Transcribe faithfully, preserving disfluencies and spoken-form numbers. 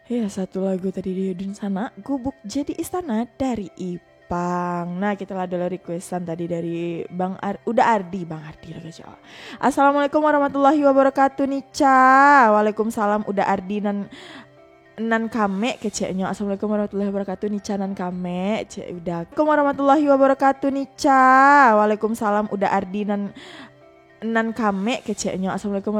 Ya, satu lagu tadi di Yudin sana, Gubuk Jadi Istana dari Ipang. Nah, kita lah dulu requestan tadi dari Bang Ar udah Ardi, Bang Ardi lagi coba. Assalamualaikum warahmatullahi wabarakatuh Nica. Waalaikumsalam udah Ardi nan nan kame keceknya. Assalamualaikum warahmatullahi wabarakatuh Nica nan kame cek udah. Assalamualaikum warahmatullahi wabarakatuh Nica. Waalaikumsalam udah Ardi nan nan kame keceknya. Assalamualaikum